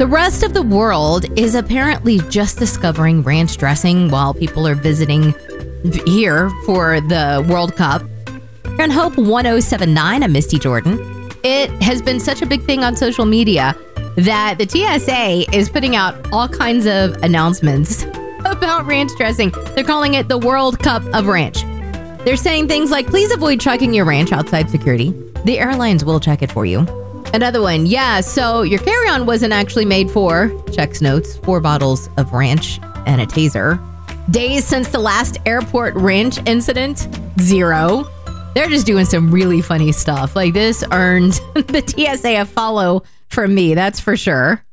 The rest of the world is apparently just discovering ranch dressing while people are visiting here for the World Cup. On Hope 1079, I'm Misty Jordan. It has been such a big thing on social media that the TSA is putting out all kinds of announcements about ranch dressing. They're calling it the World Cup of Ranch. They're saying things like, please avoid chugging your ranch outside security. The airlines will check it for you. Another one, so your carry-on wasn't actually made for, checks notes, 4 bottles of ranch and a taser. Days since the last airport ranch incident, 0. They're just doing some really funny stuff. Like, this earned the TSA a follow from me, that's for sure.